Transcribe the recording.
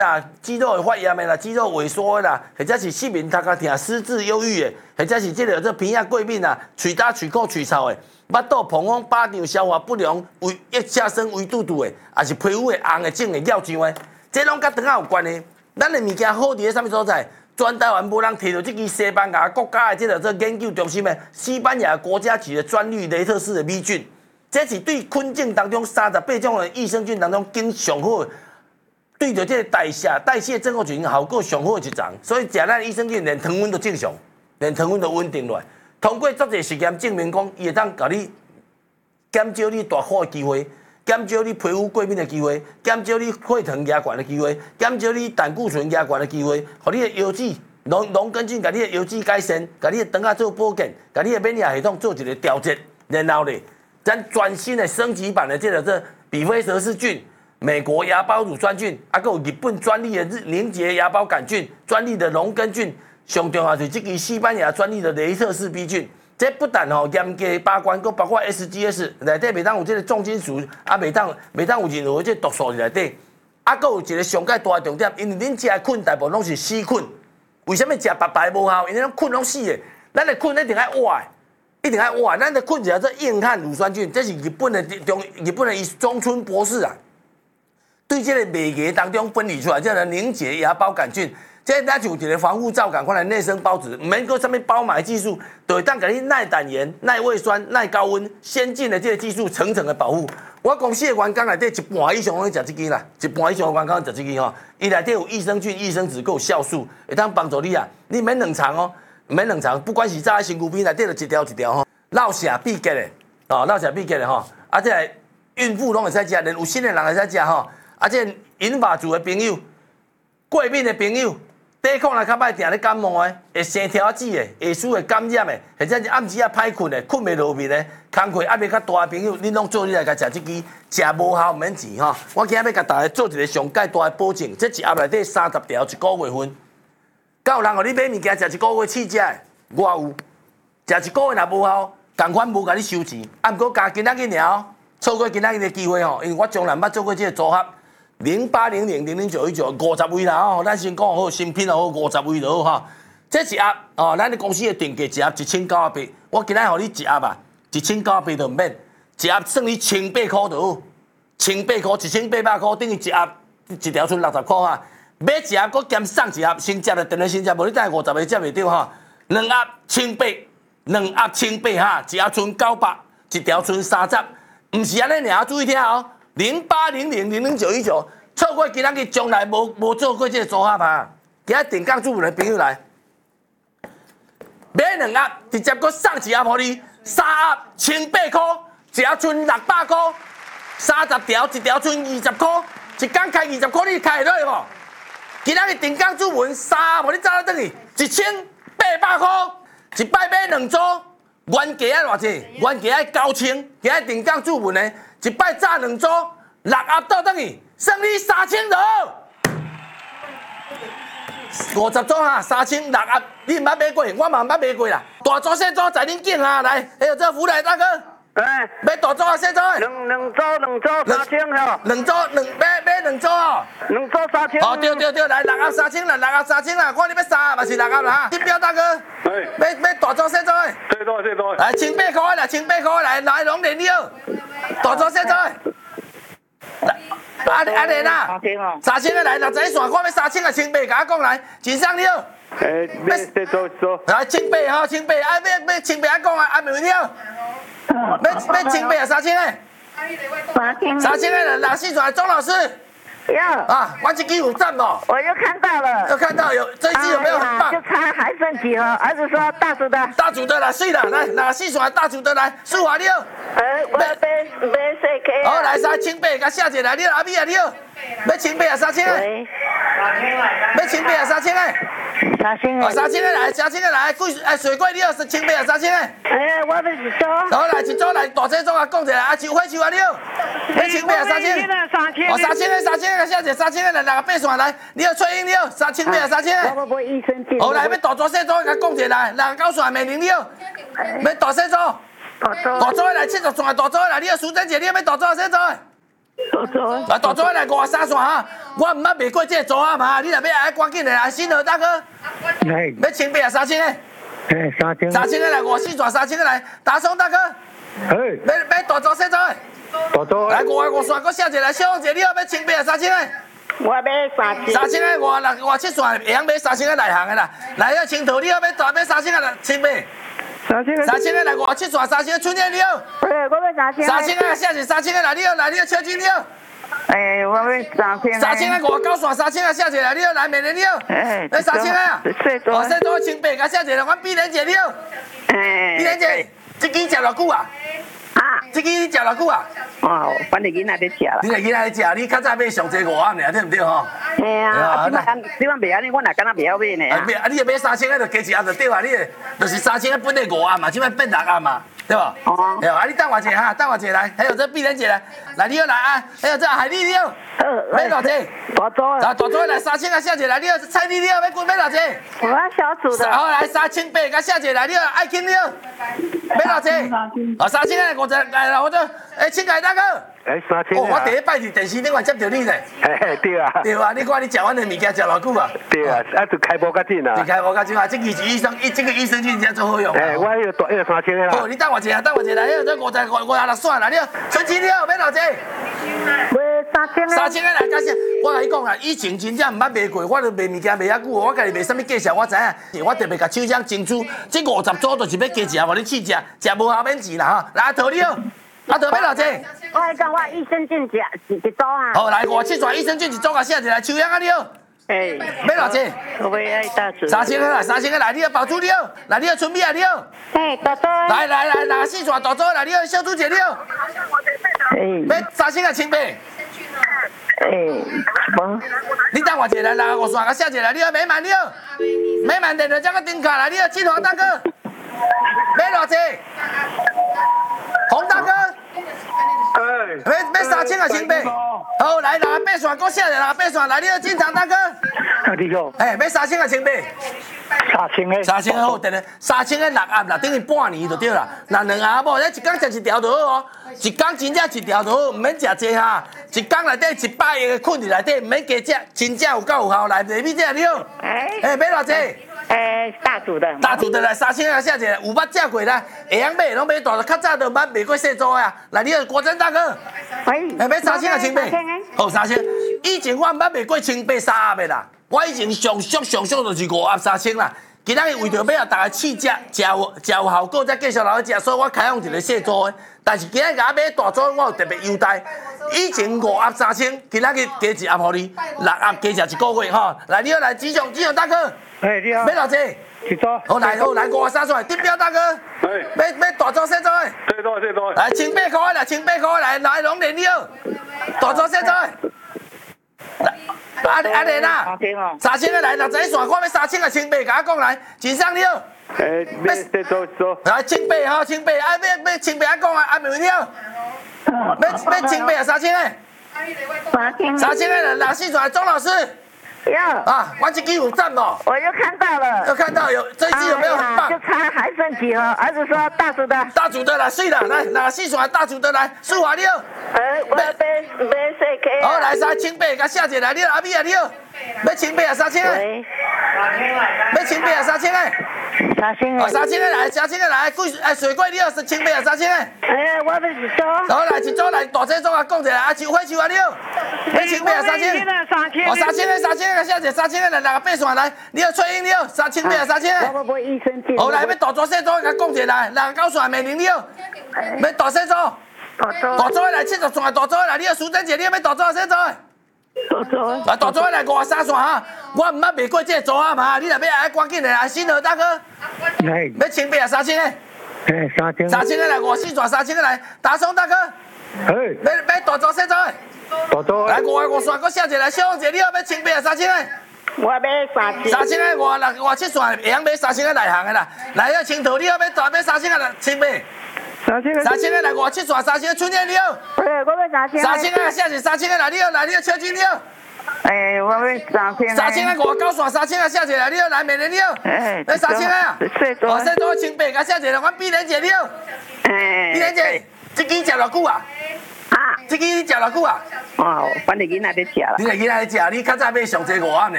肌肉会发炎的啦，肌肉萎缩的啦，或者是失眠、头壳痛、失智、忧郁的，或者是这鼻仔过敏啊、喙焦、喙苦、喙臭的，腹肚膨风、巴胀、消化不良、腋下生胃肚肚的，也是皮肤的红的、肿的、尿尿的，这拢甲肠仔有关的。咱的物件好伫咧啥物所在？全台湾无人摕到这支西班牙国家的这研究中心的西班牙国家级的专利雷特氏的米菌，这是对菌种当中38种的益生菌当中经上好的。对着这个代谢症候群效果上好的一种，所以食咱益生菌连糖分都正常，连糖分都稳定落来。通过足侪实验证明讲，伊会当甲你减少你大火的机会，减少你皮肤过敏的机会，减少你血糖压悬的机会，减少你胆固醇压悬的机会，互你的腰子龙根菌甲你的腰子改善，甲你的肠仔做保健，甲你的免疫系统做一个调节，然后咧，咱全新的升级版的这比菲蛇氏菌。美国芽孢乳酸菌，还有日本专利的凝结芽孢杆菌、专利的龙根菌，上重要是这个西班牙专利的雷特氏 B 菌。这不但严格把关，佫包括 SGS 内底袂当有这个重金属，啊袂当有任何这毒素内底。啊，佫有一个上界大的重点，因为恁食的菌大部分拢是死菌，为什么食白白无效？因为菌拢死的，咱的菌一定要活的。一定要活，咱的菌叫做硬汉乳酸菌，这是日本的中村博士啊。对这个镁液当中分离出来，叫做凝结芽孢杆菌，这咱就有一个防护罩赶快来内生孢子，唔免搁上面包埋技术，就会当给你耐胆盐、耐胃酸、耐高温，先进的这个技术层层的保护。我公司的员工内底一半以上拢食这支啦，一半以上的员工食这支吼，伊内底有益生菌、益生质，还有酵素，会当帮助你啊。你免冷藏哦，免冷藏，不管是早在身躯边内底就一条一条吼，落下必结的，哦，落下必结的吼，啊，这孕妇拢会使食，连有新的人会使食吼。啊，这银发族的朋友、过敏的朋友、抵抗力较歹、定咧感冒的、会生条子的、会输会感染的，或者是暗时啊歹困的、困袂落眠的、工课压力较大的朋友，恁拢做你来甲食这支，食无效毋免钱吼。我今日要甲大家做一个上界大的保证，这一盒内底30条，一个月份。敢有人互你买物件食一个月试食的？我有，食一个月若无效，同款无甲你收钱。啊，毋过加今仔日尔，错过今仔日的机会吼，因为我从来捌做过这个组合。080000091950位啦吼，咱先讲好新品好50位就好哈。这一盒哦，咱的公司的定价一盒1980，我今仔互你一盒啊，1980就唔免，一盒算你1800块就好，1800块1800块等于一盒一条剩60块哈。买一盒搁兼送一盒，先接就等于先接，无你等50个接袂到哈。两盒1800，两盒1800哈，一盒剩900，一条剩30，唔是安尼尔，注意听哦。0800000919，错过今仔日从来无做过这个组合啊！今仔定岗主妇的朋友来，买两盒，直接搁送一盒互你，3盒1800块，一盒剩600块，30条，一条剩20块，一天开20块，你开得落无？今仔日定岗主妇3盒，互你走到转去1800块，一摆买2组，原价啊偌济？原价要9000，今仔定岗主妇呢？一摆炸2组，6盒倒转去，算你3000就好。50组哈，3000，6盒，你毋捌买过，我嘛毋捌买过啦。大组小组在恁境啊，来，还有这福来大哥。哎，买大组啊，小组的。两组3000吼。两组买2组哦。2组3000。哦，对，来6盒3000啦，6盒3000啦，看你要3盒嘛是6盒啦哈。金彪大哥。哎。买大组小组的。最多。来1800块啦，1800块来拢连了。大组小组的。阿莲啊，3000个来，61线，看要3000个1800，甲我讲来，真上了。要来1800吼，1800，啊要1800啊讲啊，袂了。要1800啊，3000个。3000个，64线，钟老师。有啊，我这支有赞哦。我又看到了。这一支有没有很棒？就差还剩几盒？儿子说大组的。大组的啦，是啦，来64线大组的来，数华了。买4K。好，来3800，甲写一来，你阿米啊你好，要1800啊3000个。要1800啊3000个。3000个。哦，3000个来，3000个来，水果你好，1800啊3000个。我要一组。好，来一组来，大这组啊，讲一下，秋花你好，要1800啊3000个。哦，3000个，写一3000个来，6个8线来，你好翠英你好，1800啊3000个。我益生菌。好，来要大组小组，甲讲一下来，6个9线美玲你好，要大小组。大组的来70线，大组的来，你好苏珍姐，你要大组小组的？ 大桌。 啊，大桌来53线哈，我唔捌卖过这个组合嘛，你若要爱赶紧的来，新河大哥， 来， 要清白啊，3000个，3000个来54线，3000个来，大松大哥，要大桌小桌的， 大桌。 来55线，搁写一个来，小王姐，你要清白啊，3000个。 我要3000。 3000个57线，会晓买3000个内行的啦。来要青桃，你要3000个来清白。3000个来57线，3000个春天了。 我要3000。 3000个写是3000个来，你要秋金了。 我要3000。 3000个59线，3000个写一个来，你要来美人了。要3000个啊。小组清白，甲写一个，阮碧莲姐了。碧莲姐，这支食偌久啊？这支你食偌久啊？ 哦，反正囡仔在食啦。 你个囡仔在食，你较早买上济5暗尔，对毋对吼？ 嘿啊，即摆袂安尼，我若敢若袂晓买呢。 啊，你若买3000个，就加一暗就对啊，你就是3000个本来5暗嘛，即摆变6暗嘛，对吧？哦。对啊，你等我一下哈，等我一下来，还有这碧莲姐来，来你要来啊，还有这海丽了，买偌济？ 大桌。 大桌来3000个写一个来，你要菜丽了，要买偌济？ 我小煮的。 好来3800个写一个来，你要爱卿了，买偌济？啊，3000个50来啦，我这请凯大哥。 3000。 哦，我第一摆伫电视顶面接到你咧。 对啊。 对啊，你看你食阮的物件食偌久啊？ 对啊，就开无较紧啊。 就开无较紧啊，这个是这个益生菌真做好用。 我迄个3000个啦。 好，你等我一下，等我一下，迄个这56线啦，你春钱了，买偌济？ 买3000个。 3000个来，假设我甲你讲啦，以前真正毋捌卖过，我著卖物件卖遐久，我家己卖啥物介绍，我知影。我特别甲厂商争取，这50组就是要加食，无你试食，食无效免钱啦哈。来，阿桃你好，阿桃买偌济？ 我讲我益生菌一组啊。 好，来57线益生菌一组甲写一来，秋阳啊你好。买偌济？ 我要大组。 3000个来，3000个来，你要爆珠了，来你要春米啊你好。 大组。 来64线大组来，你要小猪姐了。要3000个清白。你等我一下来，65线甲写一个来，你要美满了。美满电话这个顶卡来，你要金黄大哥。买偌济？洪大哥。买3000个清白。好，来68线搁写一个68线来，你要金长大哥。 你好。 买3000个清白。3000个好，等下3000个6暗啦，等于半年就对啦。那2暗无，一天食一条就好哦。一天真正一条就好，唔免食济哈。一天内底100个困伫内底，唔免加食，真正有够有效。来，内面这了。买偌济？ 大组的。 大组的来3000个写一个，有捌食过啦，会晓买，拢买大的，较早都捌卖过细组的啊。来，你国珍大哥。买3000个清白。好3000。以前我毋捌卖过清白3盒的啦。我以前上俗就是5盒3000啦，今仔日为着要让大家试食，食有效果，再继续落去食，所以我开放一个小组的。但是今仔日甲我买大组，我有特别优待。以前5盒3000，今仔日加1盒互你，6盒加食1个月吼。来，你要来志雄大哥， 你好。 买偌济？ 一组。 好来53线，丁彪大哥，买大组小组的。 小组。 来1800块来，1800块来龙年了，大组小组的。阿莲啊，3000个来61线，我要3000个清白，甲我讲来，真上了。来清白吼，清白，要清白，讲啊，明了。要清白啊，3000个。3000个来64线，钟老师。 有。 啊，我这支有赞不？ 我又看到了。 又看到有这一支有没有很棒？ 就差还剩几盒？儿子说大组的。 大组的来，是的，来64线大组的来，4华了。 我买4K。 好，来3800，甲写一个来，你阿米啊，你好，要清白啊，3000个。要清白啊，3000个。3000个。3000个来，3000个来，水果你好，是清白啊，3000个。 我要一组。 好来，一组来，大这组啊，讲一下，秋花你好，要清白啊，3000个。3000个写一个，3000个来68线来，你好翠英你好，清白啊，3000个。 我益生菌。 好来，要大组小组，甲讲一下来，69线美玲你好，要大小组。大组的来70线，大组的来，你要苏珍姐，你要大组小组的？大组的来53线哈，我毋捌卖过这个组合嘛，你若要爱赶紧的来，新河大哥。要清白啊，3000个。3000个来54线，3000个来，大松大哥。要大组小组的？来55线，搁写一个来，小王姐，你要清白啊，3000个。 我买3000。 3000个57线，会晓买3000个内行的啦。来要青桃，你要买3000个来清白。3000个来57线，3000个春天了。 我要3000。 3000个写是3000个来，你要秋金了。 我要3000。 3000个59线，3000个写一个来，你要来美人了。要3000个啊。小组清白，甲写一个，阮碧莲姐了。碧莲姐，这支食偌久啊？ 这个你食偌久啊？ 哦，反正囡仔在食啦。 你个囡仔在食，你较早买上济5暗尔